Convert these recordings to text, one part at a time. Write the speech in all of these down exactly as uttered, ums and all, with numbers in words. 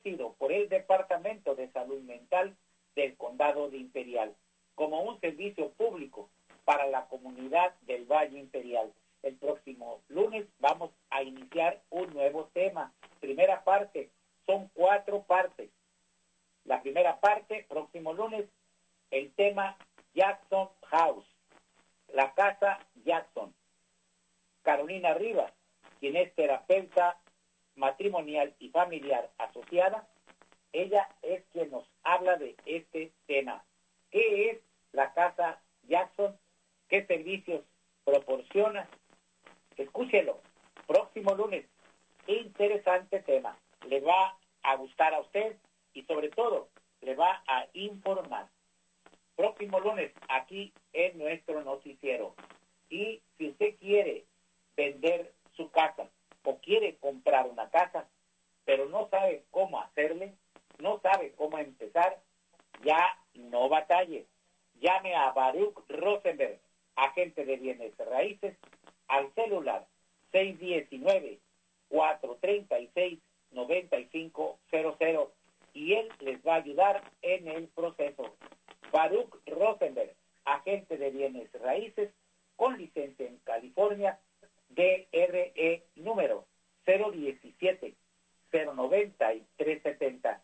por el Departamento de Salud Mental del Condado de Imperial como un servicio público para la comunidad del Valle Imperial. El próximo lunes vamos a iniciar un nuevo tema. Primera parte, son cuatro partes. La primera parte, próximo lunes, el tema Jackson House, la casa Jackson. Carolina Rivas, quien es terapeuta matrimonial y familiar asociada, ella es quien nos habla de este tema. ¿Qué es la casa Jackson? ¿Qué servicios proporciona? Escúchelo, próximo lunes, interesante tema, le va a gustar a usted y sobre todo le va a informar. Próximo lunes, aquí en nuestro noticiero. Y si usted quiere vender su casa o quiere comprar una casa, pero no sabe cómo hacerle, no sabe cómo empezar, ya no batalle. Llame a Baruch Rosenberg, agente de bienes raíces, al celular seis uno nueve, cuatro tres seis, nueve cinco cero cero y él les va a ayudar en el proceso. Baruch Rosenberg, agente de bienes raíces, con licencia en California, D R E número cero diecisiete, cero noventa y tres setenta.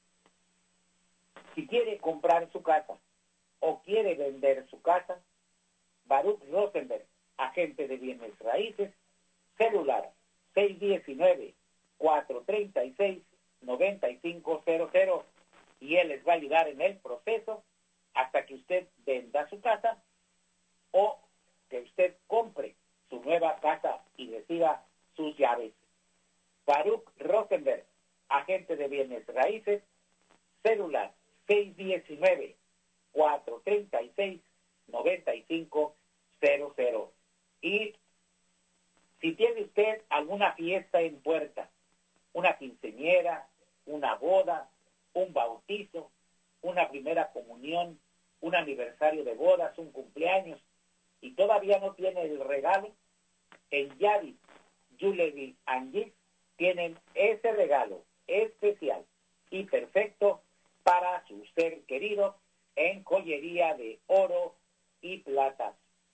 Si quiere comprar su casa o quiere vender su casa, Baruch Rosenberg, agente de bienes raíces, celular seis uno nueve, cuatro tres seis, nueve cinco cero cero y él les va a ayudar en el proceso hasta que usted venda su casa o que usted compre su nueva casa y reciba sus llaves. Baruch Rosenberg, agente de bienes raíces, celular seis uno nueve, cuatro tres seis, nueve cinco cero cero. Y si tiene usted alguna fiesta en puerta, una quinceañera, una boda, un bautizo, una primera comunión, un aniversario de bodas, un cumpleaños, y todavía no tiene el regalo, en Yadis Jewelry and Gifts tienen ese regalo especial y perfecto para su ser querido en joyería de oro y plata.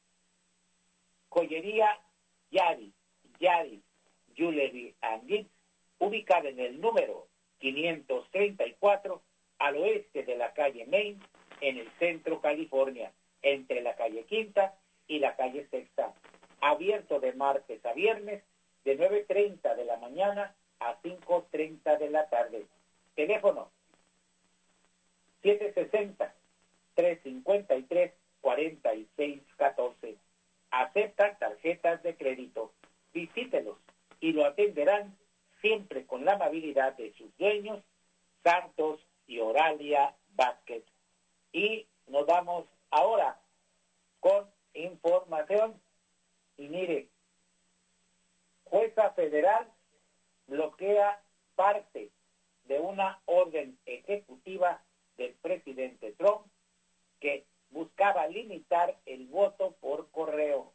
Joyería Yadis, Yadis Jewelry and Gifts, ubicada en el número quinientos treinta y cuatro al oeste de la calle Main, en el centro California, entre la calle Quinta y la calle Sexta. Abierto de martes a viernes, de nueve treinta de la mañana a cinco treinta de la tarde. Teléfono siete sesenta, tres cincuenta y tres, cuarenta y seis catorce. Aceptan tarjetas de crédito. Visítelos y lo atenderán siempre con la amabilidad de sus dueños, Santos y Oralia Vázquez. Y nos vamos ahora con información. Y mire, jueza federal bloquea parte de una orden ejecutiva del presidente Trump que buscaba limitar el voto por correo.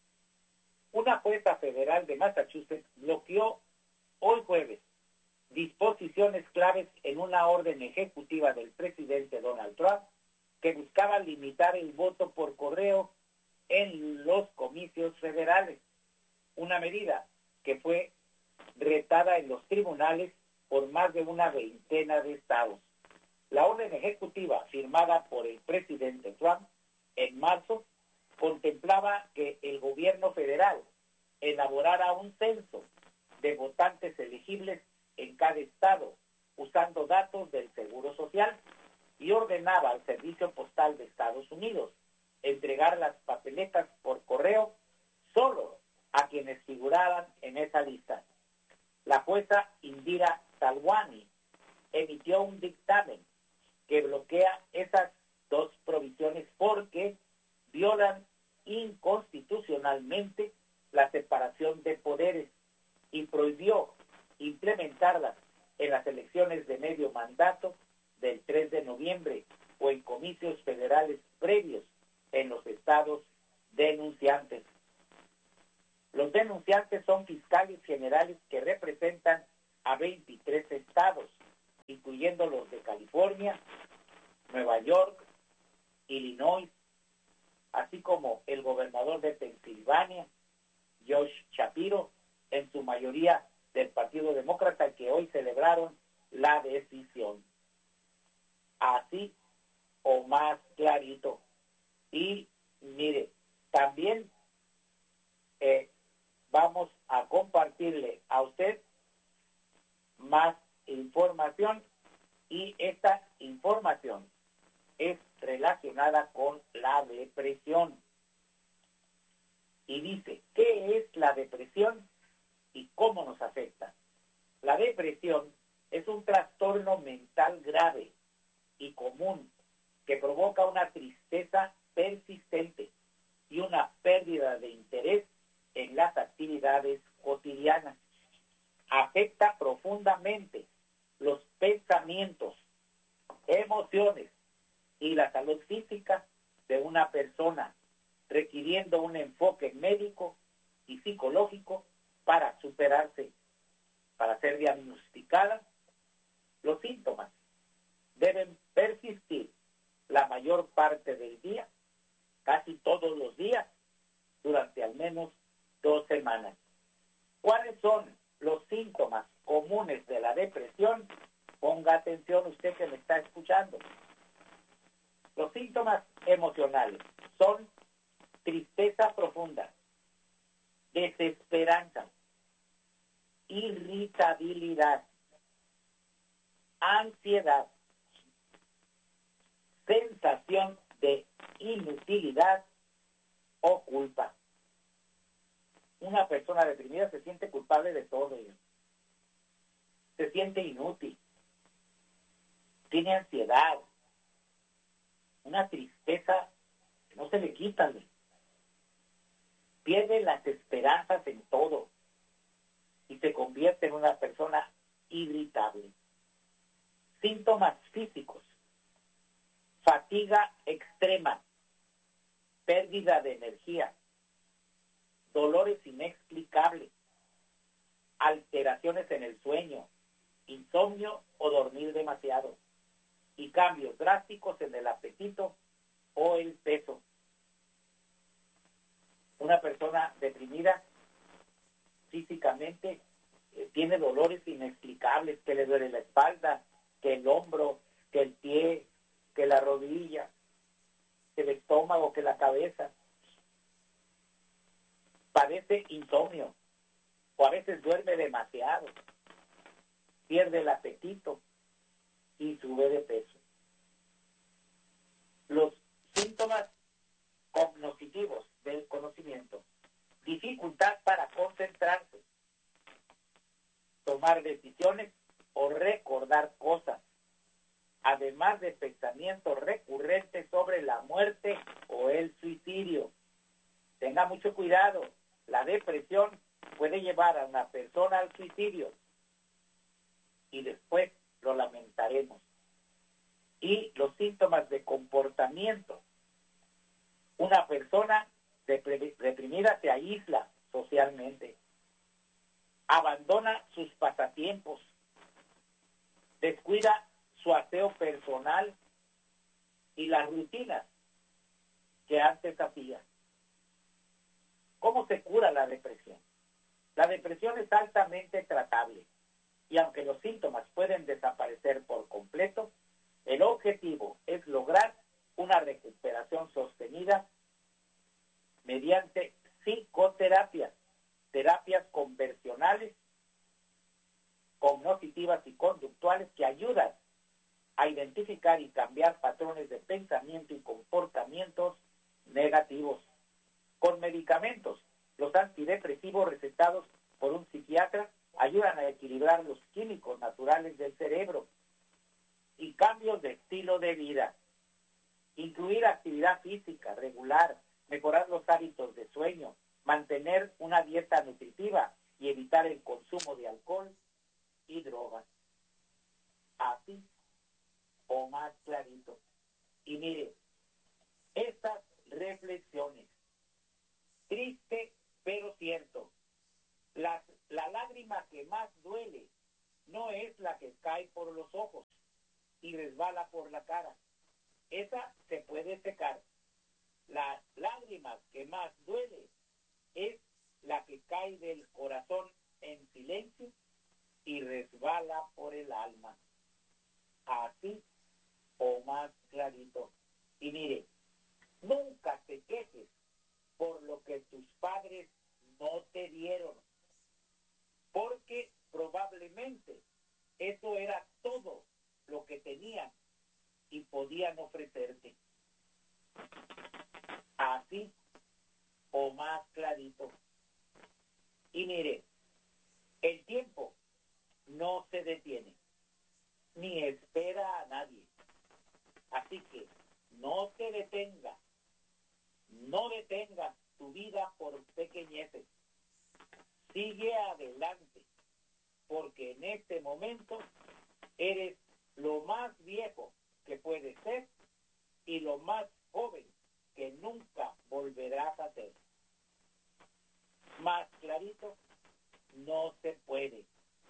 Una jueza federal de Massachusetts bloqueó hoy jueves disposiciones claves en una orden ejecutiva del presidente Donald Trump que buscaba limitar el voto por correo en los comicios federales, una medida que fue retada en los tribunales por más de una veintena de estados. La orden ejecutiva firmada por el presidente Trump en marzo contemplaba que el gobierno federal elaborara un censo de votantes elegibles en cada estado usando datos del Seguro Social y ordenaba al Servicio Postal de Estados Unidos entregar las papeletas por correo solo a quienes figuraran en esa lista. La jueza Indira Talwani emitió un dictamen que bloquea esas dos provisiones porque violan inconstitucionalmente la separación de poderes y prohibió implementarlas en las elecciones de medio mandato del tres de noviembre o en comicios federales previos en los estados denunciantes. Los denunciantes son fiscales generales que representan a veintitrés estados, incluyendo los de California, Nueva York, Illinois, así como el gobernador de Pensilvania, Josh Shapiro, en su mayoría del Partido Demócrata, que hoy celebraron la decisión. Así o más clarito. Y mire, también eh, vamos a compartirle a usted más información, y esta información es relacionada con la depresión. Y dice, ¿qué es la depresión y cómo nos afecta? La depresión es un trastorno mental grave y común que provoca una tristeza persistente y una pérdida de interés en las actividades cotidianas. Afecta profundamente los pensamientos, emociones y la salud física de una persona, requiriendo un enfoque médico y psicológico para superarse. Para ser diagnosticada, los síntomas deben persistir la mayor parte del día, casi todos los días, durante al menos dos semanas. ¿Cuáles son los síntomas comunes de la depresión? Ponga atención usted que me está escuchando. Los síntomas emocionales son tristeza profunda, desesperanza, irritabilidad, ansiedad, sensación de inutilidad o culpa. Una persona deprimida se siente culpable de todo ello. Se siente inútil. Tiene ansiedad. Una tristeza que no se le quita. Pierde las esperanzas en todo y se convierte en una persona irritable. Síntomas físicos: fatiga extrema, pérdida de energía, dolores inexplicables, alteraciones en el sueño, insomnio o dormir demasiado, y cambios drásticos en el apetito o el peso. Una persona deprimida físicamente eh, tiene dolores inexplicables, que le duele la espalda, que el hombro, que el pie, que la rodilla, que el estómago, que la cabeza. Padece insomnio, o a veces duerme demasiado, pierde el apetito y sube de peso. Los síntomas cognitivos del conocimiento: dificultad para concentrarse, tomar decisiones o recordar cosas, además de pensamientos recurrentes sobre la muerte o el suicidio. Tenga mucho cuidado, la depresión puede llevar a una persona al suicidio y después lo lamentaremos. Y los síntomas de comportamiento: una persona deprimida se aísla socialmente, abandona sus pasatiempos, descuida su aseo personal y las rutinas que antes hacía. ¿Cómo se cura la depresión? La depresión es altamente tratable y aunque los síntomas pueden desaparecer por completo, el objetivo es lograr una recuperación sostenida mediante psicoterapias, terapias conversionales, cognitivas y conductuales que ayudan a identificar y cambiar patrones de pensamiento y comportamientos negativos. Con medicamentos, los antidepresivos recetados por un psiquiatra ayudan a equilibrar los químicos naturales del cerebro. Y cambios de estilo de vida: incluir actividad física regular, mejorar los hábitos de sueño, mantener una dieta nutritiva y evitar el consumo de alcohol y drogas. Así o más clarito. Y mire, estas reflexiones, triste pero cierto, la, la lágrima que más duele no es la que cae por los ojos y resbala por la cara. Esa se puede secar. La lágrima que más duele es la que cae del corazón en silencio y resbala por el alma. Así o más clarito. Y mire, nunca te quejes por lo que tus padres no te dieron, porque probablemente eso era todo lo que tenían y podían ofrecerte. Así o más clarito. Y mire, el tiempo no se detiene, ni espera a nadie. Así que no te detengas, no detengas tu vida por pequeñeces. Sigue adelante, porque en este momento eres lo más viejo que puedes ser y lo más joven que nunca volverás a ser. Más clarito no se puede.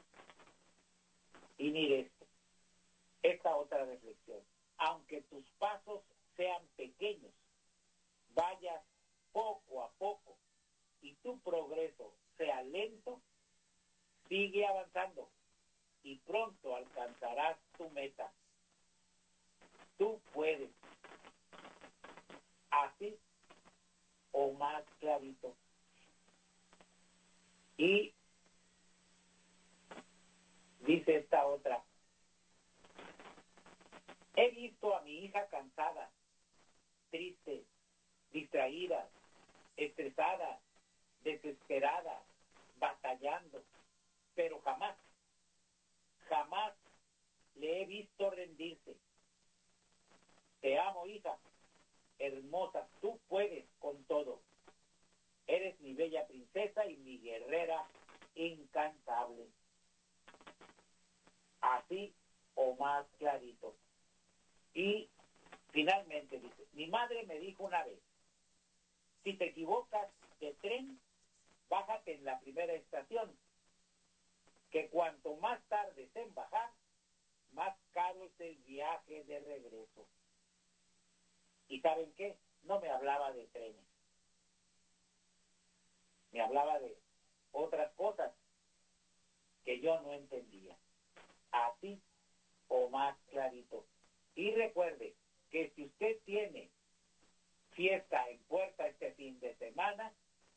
Y mire esto, esta otra reflexión. Aunque tus pasos sean pequeños, vayas poco a poco y tu progreso sea lento, sigue avanzando y pronto alcanzarás tu meta. Tú puedes. Así o más clarito. Y dice esta otra: he visto a mi hija cansada, triste, distraída, estresada, desesperada, batallando, pero jamás, jamás le he visto rendirse. Te amo, hija, hermosa, tú puedes con todo. Eres mi bella princesa y mi guerrera incansable. Así o más clarito. Y finalmente dice, mi madre me dijo una vez, si te equivocas de tren, bájate en la primera estación, que cuanto más tardes en bajar, más caro es el viaje de regreso. ¿Y saben qué? No me hablaba de trenes. Me hablaba de otras cosas que yo no entendía. Así o más clarito. Y recuerde que si usted tiene fiesta en puerta este fin de semana,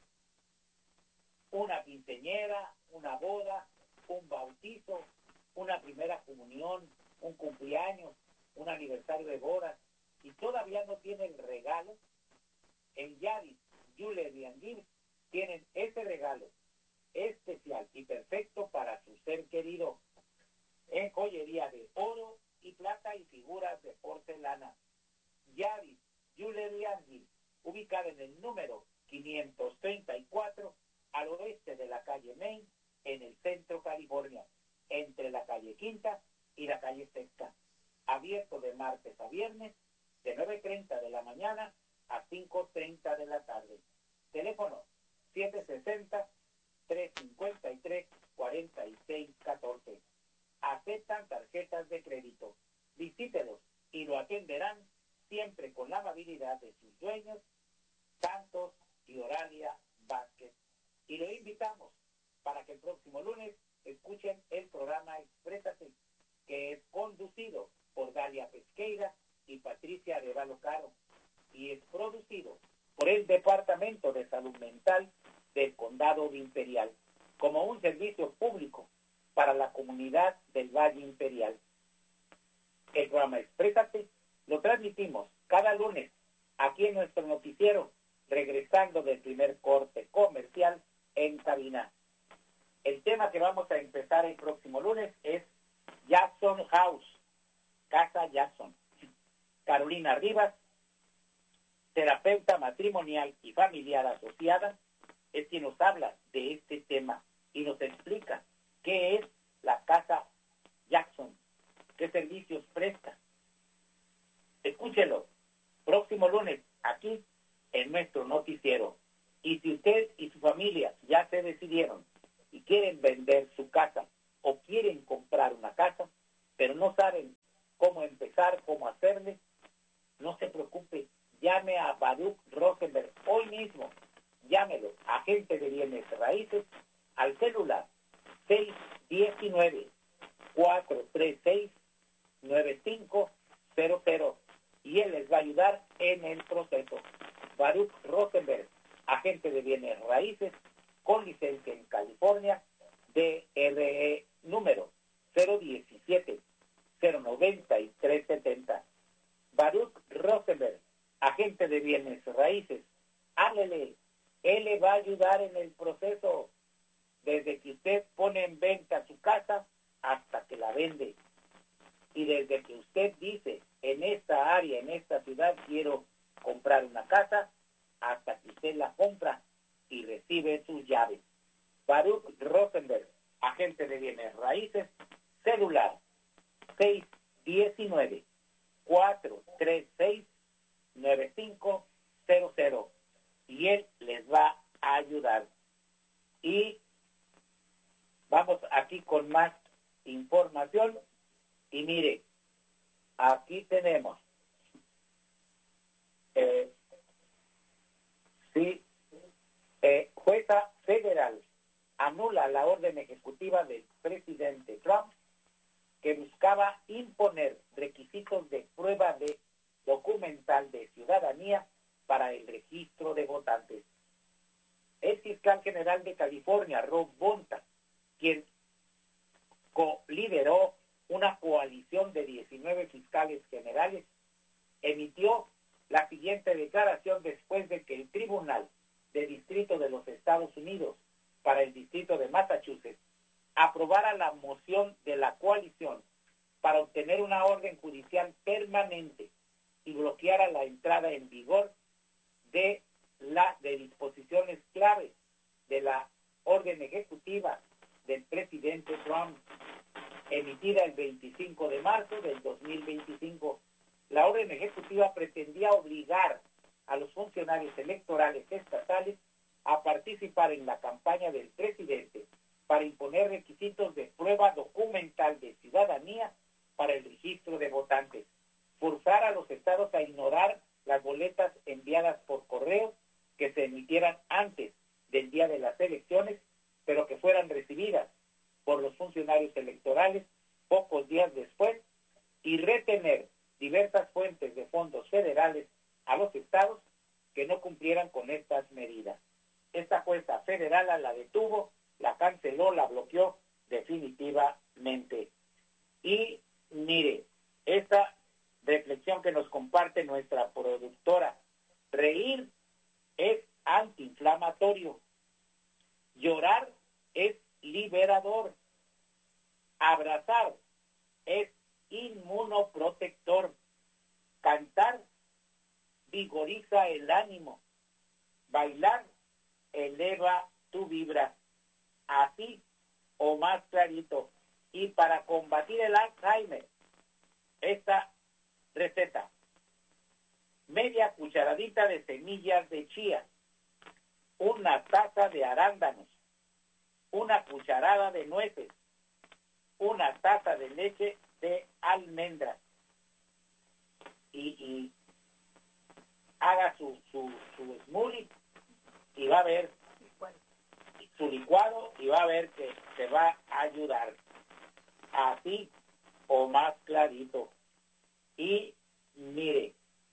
una quinceañera, una boda, un bautizo, una primera comunión, un cumpleaños, un aniversario de bodas, y todavía no tiene el regalo, en Yaris Jewelry and Gifts tienen ese regalo especial y perfecto para su ser querido, en joyería de oro y plata y figuras de porcelana. Yaris Jewelry and Gifts, ubicada en el número quinientos treinta y cuatro al oeste de la calle Main, en el centro California, entre la calle Quinta y la calle Sexta. Abierto de martes a viernes, de nueve treinta de la mañana a cinco treinta de la tarde. Teléfono siete sesenta, trescientos cincuenta y tres, cuarenta y seis catorce. Aceptan tarjetas de crédito. Visítelos y lo atenderán siempre con la amabilidad de sus dueños, Santos y Oralia Vázquez. Y lo invitamos para que el próximo lunes escuchen el programa Exprésate, que es conducido por Dalia Pesqueira y Patricia Arevalo Caro, y es producido por el Departamento de Salud Mental del Condado de Imperial, como un servicio público para la comunidad del Valle Imperial. El programa Exprésate lo transmitimos cada lunes aquí en nuestro noticiero, regresando del primer corte comercial en cabina. El tema que vamos a empezar el próximo lunes es Jackson House, Casa Jackson. Carolina Rivas, terapeuta matrimonial y familiar asociada, es quien nos habla de este tema y nos explica qué es la Casa Jackson, qué servicios presta. Escúchelo próximo lunes aquí en nuestro noticiero. Y si usted y su familia ya se decidieron y quieren vender su casa o quieren comprar una casa, pero no saben cómo empezar, cómo hacerle, no se preocupe, llame a Baruch Rosenberg hoy mismo, llámelo, agente de bienes raíces, al celular seis uno nueve, cuatro tres seis, nueve cinco cero cero y él les va a ayudar en el proceso. Baruch Rosenberg, agente de bienes raíces, con licencia en California, D R E número cero diecisiete, cero noventa y tres setenta. Baruch Rosenberg, agente de bienes raíces, háblele, él le va a ayudar en el proceso, desde que usted pone en venta su casa hasta que la vende. Y desde que usted dice, en esta área, en esta ciudad, quiero comprar una casa, hasta que usted la compra y recibe sus llaves. Baruch Rosenberg, agente de bienes raíces, celular seis uno nueve, cuatro tres seis, nueve cinco cero cero y él les va a ayudar. Y vamos aquí con más información. Y mire, aquí tenemos, eh, sí, eh, jueza federal anula la orden ejecutiva del presidente Trump que buscaba imponer requisitos de prueba de documental de ciudadanía para el registro de votantes. El fiscal general de California, Rob Bonta, quien co-lideró una coalición de diecinueve fiscales generales, emitió la siguiente declaración después de que el Tribunal de Distrito de los Estados Unidos para el Distrito de Massachusetts aprobara la moción de la coalición para obtener una orden judicial permanente y bloqueara la entrada en vigor de la de disposiciones claves de la orden ejecutiva del presidente Trump, emitida el veinticinco de marzo del dos mil veinticinco. La orden ejecutiva pretendía obligar a los funcionarios electorales estatales a participar en la campaña del presidente para imponer requisitos de prueba documental de ciudadanía para el registro de votantes, forzar a los estados a ignorar las boletas enviadas por correo que se emitieran antes del día de las elecciones, pero que fueran recibidas por los funcionarios electorales pocos días después, y retener diversas fuentes de fondos federales a los estados que no cumplieran con estas medidas. Esta jueza federal la detuvo, la canceló, la bloqueó definitivamente. Y mire, esta reflexión que nos comparte nuestra productora, reír es antiinflamatorio, llorar es liberador, abrazar es inmunoprotector, cantar vigoriza el ánimo, bailar eleva tu vibra, así o más clarito. Y para combatir el Alzheimer, esta receta: media cucharadita de semillas de chía, una taza de arándanos, una cucharada de nueces, una taza de leche de almendras, y, y haga su, su, su smoothie y va a ver su licuado y va a ver que se va a ayudar, así o más clarito. Y mire,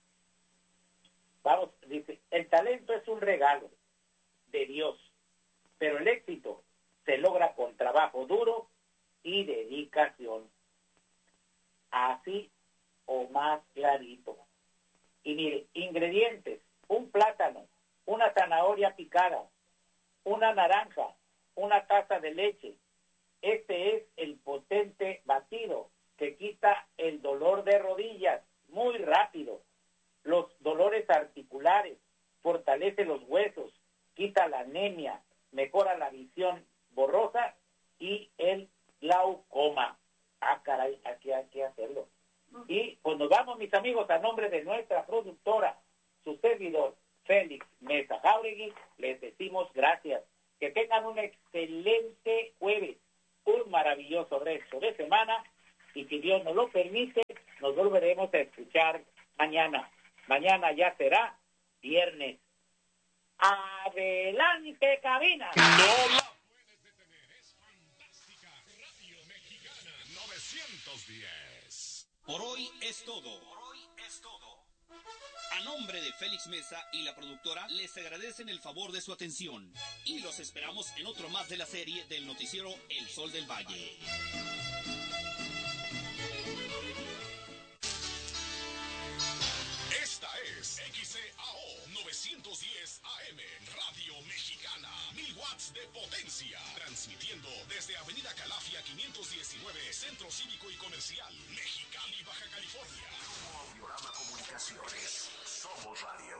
vamos, dice, el talento es un regalo de Dios, pero el éxito se logra con trabajo duro y dedicación, así o más clarito. Y mire, ingredientes: un plátano, una zanahoria picada, una naranja, una taza de leche. Este es el potente batido que quita el dolor de rodillas muy rápido, los dolores articulares, fortalece los huesos, quita la anemia, mejora la visión borrosa y el glaucoma. Ah, caray, aquí hay que hacerlo. Y pues nos vamos, mis amigos, a nombre de nuestra productora, su servidor, Félix Mesa Jáuregui, les decimos gracias. Que tengan un excelente jueves. un maravilloso resto de semana y si Dios nos lo permite, nos volveremos a escuchar mañana. Mañana ya será viernes. ¡Adelante, cabina! No la puedes detener, es fantástica. Radio Mexicana novecientos diez. Por hoy es todo. Por hoy es todo. A nombre de Félix Mesa y la productora, les agradecen el favor de su atención. Y los esperamos en otro más de la serie del noticiero El Sol del Valle. Esta es X C A O novecientos diez A M, Radio Mexicana, mil watts de potencia, transmitiendo desde Avenida Calafia quinientos diecinueve, Centro Cívico y Comercial, Mexicali, Baja California. Audiorama Comunicaciones, somos radio.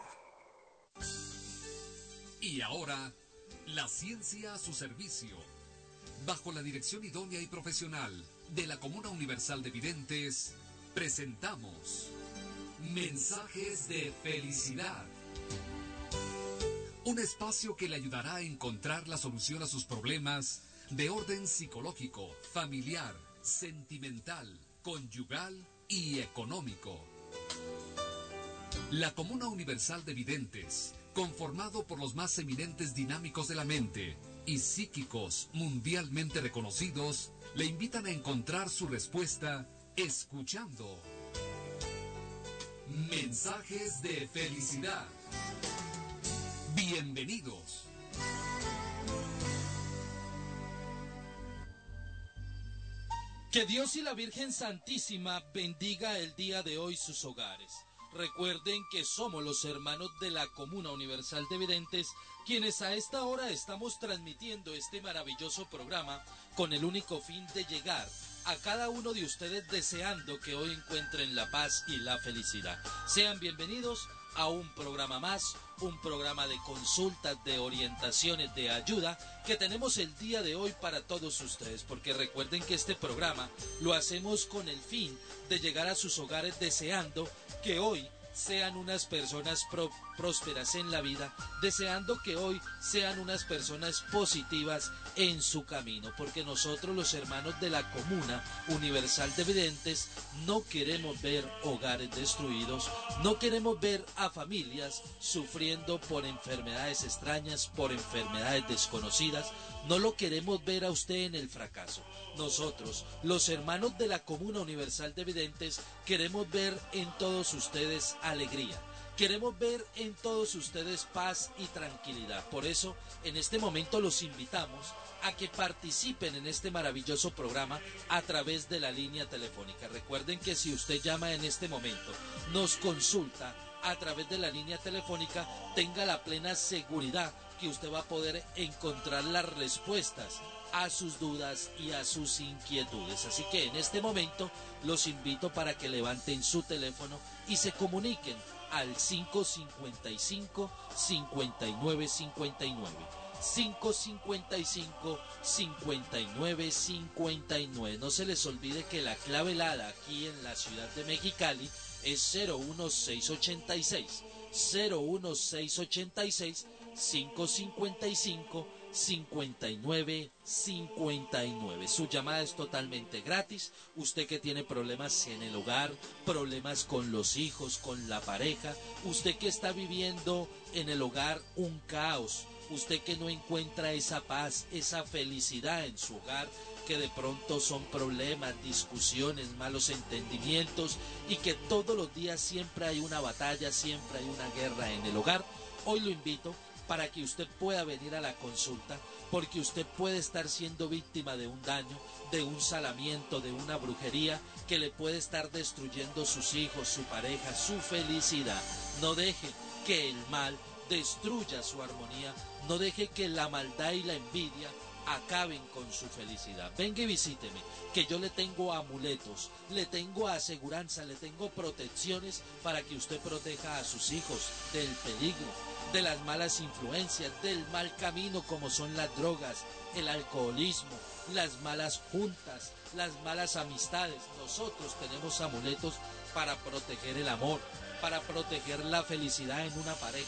Y ahora, la ciencia a su servicio. Bajo la dirección idónea y profesional de la Comuna Universal de Videntes, presentamos Mensajes de Felicidad. Un espacio que le ayudará a encontrar la solución a sus problemas de orden psicológico, familiar, sentimental, conyugal y económico. La Comuna Universal de Videntes, conformado por los más eminentes dinámicos de la mente y psíquicos mundialmente reconocidos, le invitan a encontrar su respuesta escuchando Mensajes de Felicidad. Bienvenidos. Que Dios y la Virgen Santísima bendiga el día de hoy sus hogares. Recuerden que somos los hermanos de la Comuna Universal de Videntes, quienes a esta hora estamos transmitiendo este maravilloso programa con el único fin de llegar a cada uno de ustedes deseando que hoy encuentren la paz y la felicidad. Sean bienvenidos a un programa más, un programa de consultas, de orientaciones, de ayuda que tenemos el día de hoy para todos ustedes, porque recuerden que este programa lo hacemos con el fin de llegar a sus hogares deseando que hoy sean unas personas pro, prósperas en la vida, deseando que hoy sean unas personas positivas en su camino, porque nosotros los hermanos de la Comuna Universal de Videntes no queremos ver hogares destruidos, no queremos ver a familias sufriendo por enfermedades extrañas, por enfermedades desconocidas, no lo queremos ver a usted en el fracaso. Nosotros, los hermanos de la Comuna Universal de Videntes, queremos ver en todos ustedes alegría. Queremos ver en todos ustedes paz y tranquilidad. Por eso, en este momento los invitamos a que participen en este maravilloso programa a través de la línea telefónica. Recuerden que si usted llama en este momento, nos consulta a través de la línea telefónica, tenga la plena seguridad que usted va a poder encontrar las respuestas a sus dudas y a sus inquietudes. Así que en este momento los invito para que levanten su teléfono y se comuniquen al cinco cincuenta y cinco, cincuenta y nueve cincuenta y nueve. cinco cincuenta y cinco, cincuenta y nueve cincuenta y nueve. No se les olvide que la clave helada aquí en la ciudad de Mexicali es cero uno seis ochenta y seis, cero uno seis ochenta y seis, cinco cincuenta y cinco, cincuenta y nueve cincuenta y nueve. Su llamada es totalmente gratis. Usted que tiene problemas en el hogar, problemas con los hijos, con la pareja, usted que está viviendo en el hogar un caos, usted que no encuentra esa paz, esa felicidad en su hogar, que de pronto son problemas, discusiones, malos entendimientos y que todos los días siempre hay una batalla, siempre hay una guerra en el hogar, hoy lo invito para que usted pueda venir a la consulta, porque usted puede estar siendo víctima de un daño, de un salamiento, de una brujería que le puede estar destruyendo sus hijos, su pareja, su felicidad. No deje que el mal destruya su armonía, no deje que la maldad y la envidia acaben con su felicidad. Venga y visíteme, que yo le tengo amuletos, le tengo aseguranza, le tengo protecciones para que usted proteja a sus hijos del peligro, de las malas influencias, del mal camino como son las drogas, el alcoholismo, las malas juntas, las malas amistades. Nosotros tenemos amuletos para proteger el amor, para proteger la felicidad en una pareja,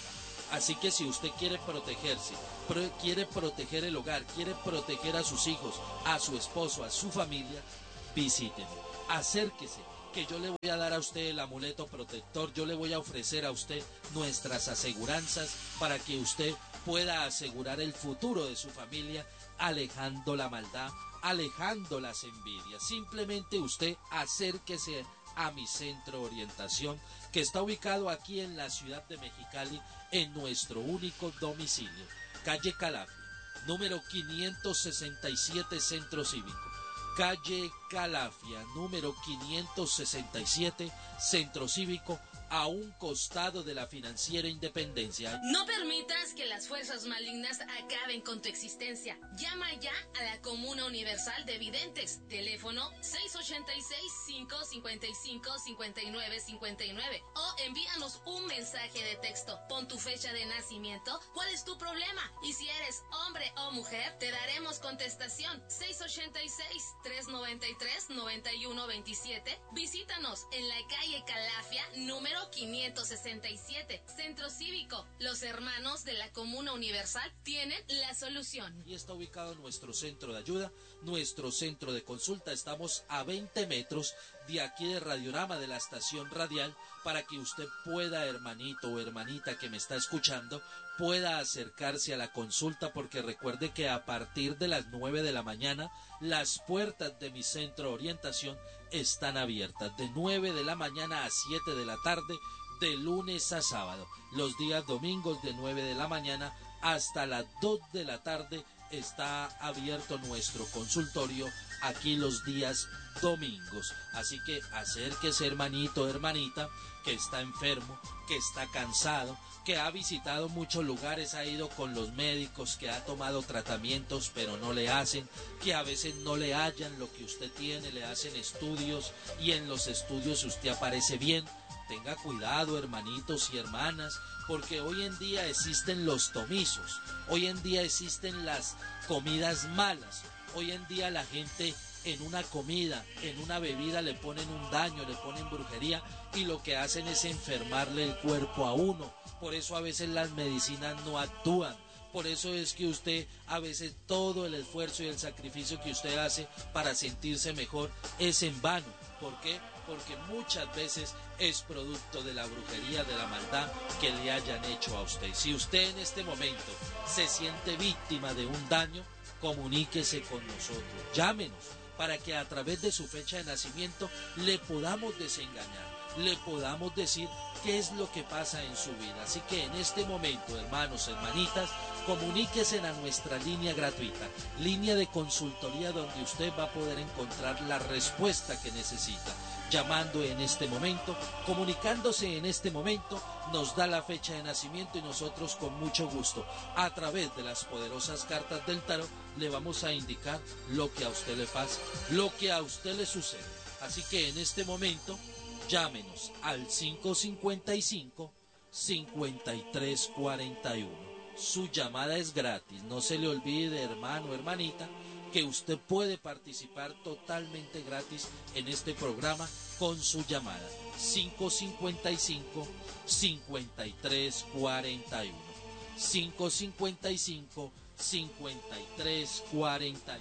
Así que si usted quiere protegerse, pro- quiere proteger el hogar, quiere proteger a sus hijos, a su esposo, a su familia, visíteme, acérquese, que yo le voy a dar a usted el amuleto protector, yo le voy a ofrecer a usted nuestras aseguranzas para que usted pueda asegurar el futuro de su familia, alejando la maldad, alejando las envidias. Simplemente usted acérquese a mi centro de orientación, que está ubicado aquí en la ciudad de Mexicali, en nuestro único domicilio, calle Calafia, número quinientos sesenta y siete, Centro Cívico. Calle Calafia, número quinientos sesenta y siete, Centro Cívico, a un costado de la Financiera Independencia. No permitas que las fuerzas malignas acaben con tu existencia. Llama ya a la Comuna Universal de Videntes. Teléfono seis ochenta y seis, cinco cincuenta y cinco, cincuenta y nueve cincuenta y nueve o envíanos un mensaje de texto. Pon tu fecha de nacimiento, cuál es tu problema y si eres hombre o mujer, te daremos contestación. seis ochenta y seis, trescientos noventa y tres, noventa y uno veintisiete. Visítanos en la calle Calafia, número quinientos sesenta y siete, Centro Cívico. Los hermanos de la Comuna Universal tienen la solución. Y está ubicado nuestro centro de ayuda, nuestro centro de consulta. Estamos a veinte metros de aquí de Radiorama, de la estación radial, para que usted pueda, hermanito o hermanita que me está escuchando, pueda acercarse a la consulta, porque recuerde que a partir de las nueve de la mañana las puertas de mi centro de orientación están abiertas, de nueve de la mañana a siete de la tarde, de lunes a sábado. Los días domingos de nueve de la mañana hasta las dos de la tarde está abierto nuestro consultorio aquí los días domingos. Así que acérquese, hermanito, hermanita, que está enfermo, que está cansado, que ha visitado muchos lugares, ha ido con los médicos, que ha tomado tratamientos pero no le hacen, que a veces no le hallan lo que usted tiene, le hacen estudios y en los estudios usted aparece bien. Tenga cuidado, hermanitos y hermanas, porque hoy en día existen los tomizos, hoy en día existen las comidas malas, hoy en día la gente en una comida, en una bebida le ponen un daño, le ponen brujería y lo que hacen es enfermarle el cuerpo a uno. Por eso a veces las medicinas no actúan. Por eso es que usted a veces todo el esfuerzo y el sacrificio que usted hace para sentirse mejor es en vano. ¿Por qué? Porque muchas veces es producto de la brujería, de la maldad que le hayan hecho a usted. Si usted en este momento se siente víctima de un daño, comuníquese con nosotros, llámenos para que a través de su fecha de nacimiento le podamos desengañar, le podamos decir qué es lo que pasa en su vida. Así que en este momento, hermanos, hermanitas, comuníquese a nuestra línea gratuita, línea de consultoría, donde usted va a poder encontrar la respuesta que necesita. Llamando en este momento, comunicándose en este momento, nos da la fecha de nacimiento y nosotros con mucho gusto, a través de las poderosas cartas del tarot, le vamos a indicar lo que a usted le pasa, lo que a usted le sucede. Así que en este momento, llámenos al cinco cincuenta y cinco, cincuenta y tres cuarenta y uno. Su llamada es gratis. No se le olvide, hermano, hermanita, que usted puede participar totalmente gratis en este programa con su llamada. cinco cincuenta y cinco, cincuenta y tres cuarenta y uno. cinco cincuenta y cinco, cincuenta y tres cuarenta y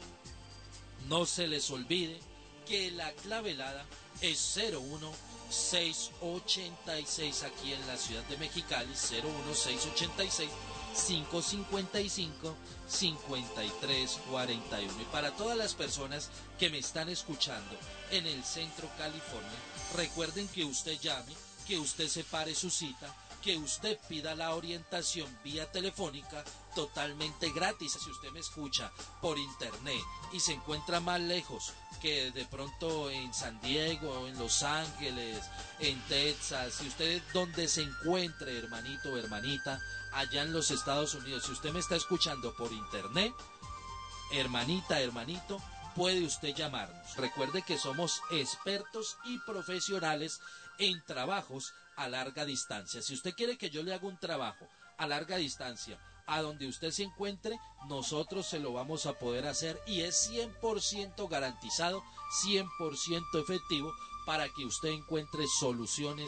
uno. No se les olvide que la clave helada es cero uno seis ochenta y seis aquí en la ciudad de Mexicali, cero uno seis ochenta y seis, cinco cincuenta y cinco, cincuenta y tres cuarenta y uno. Y para todas las personas que me están escuchando en el centro California, recuerden que usted llame, que usted separe su cita, que usted pida la orientación vía telefónica totalmente gratis. Si usted me escucha por internet y se encuentra más lejos que de pronto en San Diego, en Los Ángeles, en Texas, si usted donde se encuentre, hermanito o hermanita, allá en los Estados Unidos, si usted me está escuchando por internet, hermanita, hermanito, puede usted llamarnos. Recuerde que somos expertos y profesionales en trabajos a larga distancia. Si usted quiere que yo le haga un trabajo a larga distancia, a donde usted se encuentre, nosotros se lo vamos a poder hacer y es cien por ciento garantizado, cien por ciento efectivo, para que usted encuentre soluciones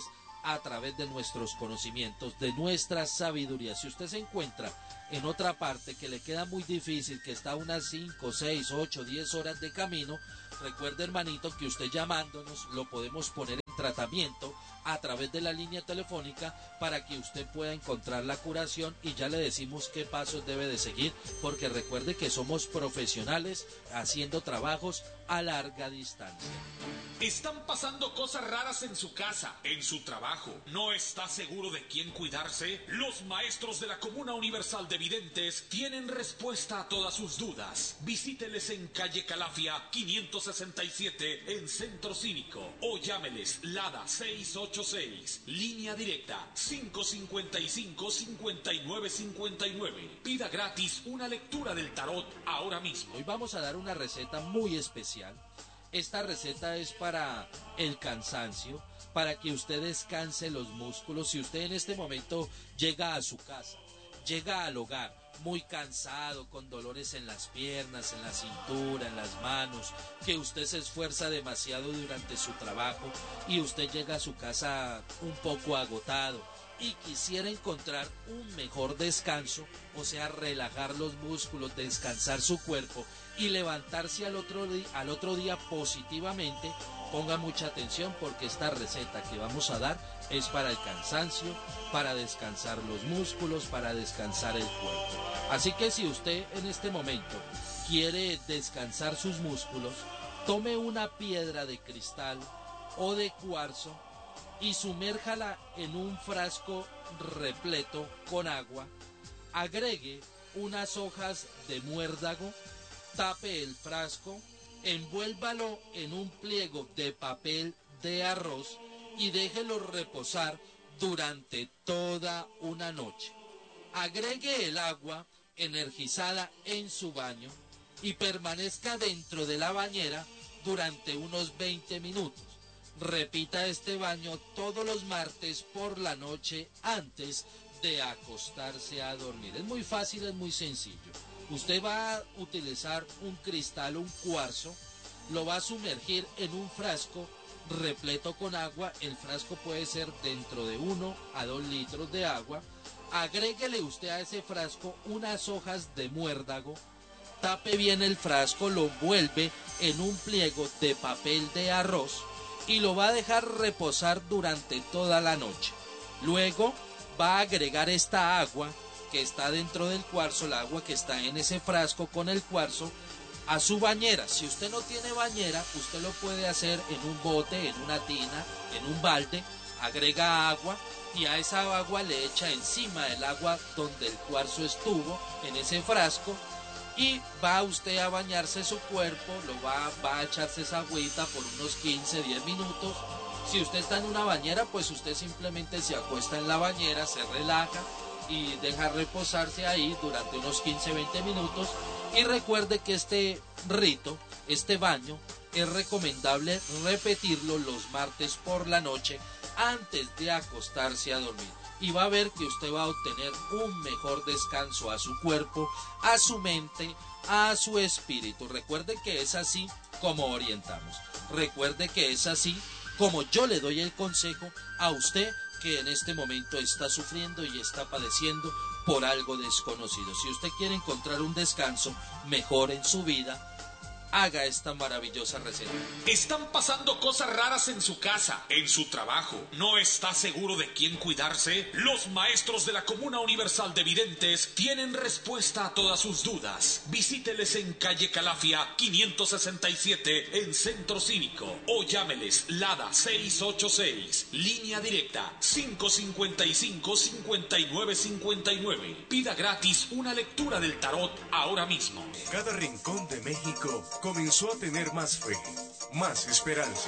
a través de nuestros conocimientos, de nuestra sabiduría. Si usted se encuentra en otra parte que le queda muy difícil, que está a unas cinco, seis, ocho, diez horas de camino, recuerde, hermanito, que usted llamándonos lo podemos poner en tratamiento a través de la línea telefónica para que usted pueda encontrar la curación, y ya le decimos qué pasos debe de seguir, porque recuerde que somos profesionales haciendo trabajos a larga distancia. Están pasando cosas raras en su casa, en su trabajo. ¿No está seguro de quién cuidarse? Los maestros de la Comuna Universal de Videntes tienen respuesta a todas sus dudas. Visíteles en calle Calafia quinientos sesenta y siete en Centro Cívico, o llámeles Lada seiscientos ochenta y seis, línea directa cinco cincuenta y cinco, cincuenta y nueve cincuenta y nueve. Pida gratis una lectura del tarot ahora mismo. Hoy vamos a dar una receta muy especial. Esta receta es para el cansancio, para que usted descanse los músculos. Si usted en este momento llega a su casa, llega al hogar muy cansado, con dolores en las piernas, en la cintura, en las manos, que usted se esfuerza demasiado durante su trabajo y usted llega a su casa un poco agotado y quisiera encontrar un mejor descanso, o sea, relajar los músculos, descansar su cuerpo y levantarse al otro, al otro día positivamente, ponga mucha atención, porque esta receta que vamos a dar es para el cansancio, para descansar los músculos, para descansar el cuerpo. Así que si usted en este momento quiere descansar sus músculos, tome una piedra de cristal o de cuarzo y sumérjala en un frasco repleto con agua, agregue unas hojas de muérdago, tape el frasco, envuélvalo en un pliego de papel de arroz y déjelo reposar durante toda una noche. Agregue el agua energizada en su baño y permanezca dentro de la bañera durante unos veinte minutos. Repita este baño todos los martes por la noche antes de acostarse a dormir. Es muy fácil, es muy sencillo. Usted va a utilizar un cristal o un cuarzo, lo va a sumergir en un frasco repleto con agua. El frasco puede ser dentro de uno a dos litros de agua. Agréguele usted a ese frasco unas hojas de muérdago, tape bien el frasco, lo envuelve en un pliego de papel de arroz y lo va a dejar reposar durante toda la noche. Luego va a agregar esta agua que está dentro del cuarzo, el agua que está en ese frasco con el cuarzo, a su bañera. Si usted no tiene bañera, usted lo puede hacer en un bote, en una tina, en un balde. Agrega agua y a esa agua le echa encima el agua donde el cuarzo estuvo, en ese frasco, y va usted a bañarse su cuerpo, lo va, va a echarse esa agüita por unos quince, diez minutos. Si usted está en una bañera, pues usted simplemente se acuesta en la bañera, se relaja y deja reposarse ahí durante unos quince, veinte minutos. Y recuerde que este rito, este baño, es recomendable repetirlo los martes por la noche antes de acostarse a dormir. Y va a ver que usted va a obtener un mejor descanso a su cuerpo, a su mente, a su espíritu. Recuerde que es así como orientamos. Recuerde que es así como yo le doy el consejo a usted que en este momento está sufriendo y está padeciendo por algo desconocido. Si usted quiere encontrar un descanso mejor en su vida, haga esta maravillosa receta. Están pasando cosas raras en su casa, en su trabajo. ¿No está seguro de quién cuidarse? Los maestros de la Comuna Universal de Videntes tienen respuesta a todas sus dudas. Visíteles en calle Calafia quinientos sesenta y siete en Centro Cívico, o llámeles Lada seiscientos ochenta y seis, línea directa cinco cincuenta y cinco, cincuenta y nueve cincuenta y nueve. Pida gratis una lectura del tarot ahora mismo. Cada rincón de México comenzó a tener más fe, más esperanza.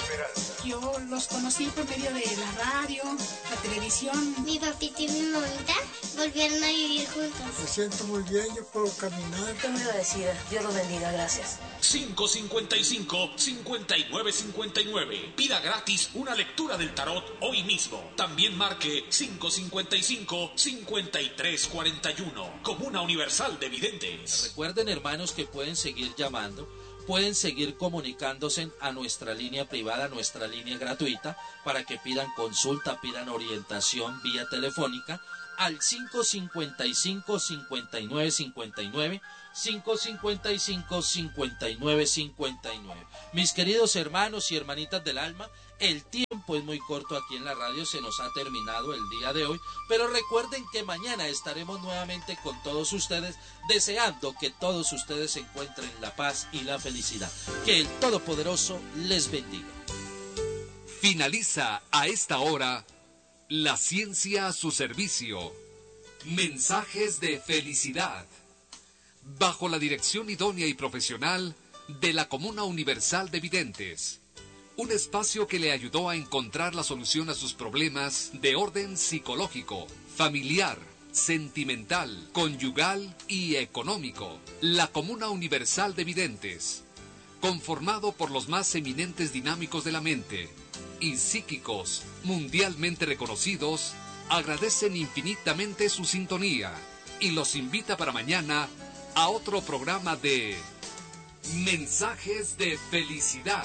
Yo los conocí por medio de la radio, la televisión. Mi papita y mi mamita volvieron a vivir juntos. Me siento muy bien, yo puedo caminar. Estoy muy agradecida. Dios los bendiga, gracias. cinco cincuenta y cinco, cincuenta y nueve cincuenta y nueve. Pida gratis una lectura del tarot hoy mismo. También marque cinco cincuenta y cinco, cincuenta y tres cuarenta y uno. Comuna Universal de Videntes. Recuerden, hermanos, que pueden seguir llamando pueden seguir comunicándose a nuestra línea privada, a nuestra línea gratuita, para que pidan consulta, pidan orientación vía telefónica al cinco cincuenta y cinco, cincuenta y nueve cincuenta y nueve, cinco cincuenta y cinco, cincuenta y nueve cincuenta y nueve. Mis queridos hermanos y hermanitas del alma, el tiempo es muy corto aquí en la radio, se nos ha terminado el día de hoy, pero recuerden que mañana estaremos nuevamente con todos ustedes, deseando que todos ustedes encuentren la paz y la felicidad. Que el Todopoderoso les bendiga. Finaliza a esta hora La Ciencia a su servicio. Mensajes de felicidad. Bajo la dirección idónea y profesional de la Comuna Universal de Videntes. Un espacio que le ayudó a encontrar la solución a sus problemas de orden psicológico, familiar, sentimental, conyugal y económico. La Comuna Universal de Videntes, conformado por los más eminentes dinámicos de la mente y psíquicos mundialmente reconocidos, agradecen infinitamente su sintonía y los invita para mañana a otro programa de Mensajes de Felicidad.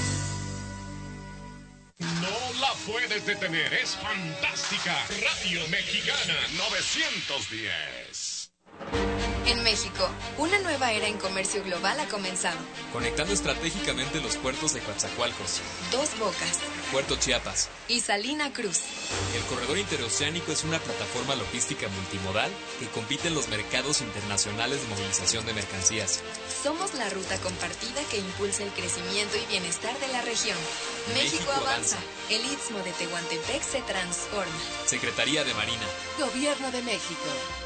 No la puedes detener, es fantástica. Radio Mexicana novecientos diez. En México, una nueva era en comercio global ha comenzado. Conectando estratégicamente los puertos de Coatzacoalcos, Dos Bocas, Puerto Chiapas y Salina Cruz. El corredor interoceánico es una plataforma logística multimodal que compite en los mercados internacionales de movilización de mercancías. Somos la ruta compartida que impulsa el crecimiento y bienestar de la región. México, México avanza. avanza. El Istmo de Tehuantepec se transforma. Secretaría de Marina. Gobierno de México.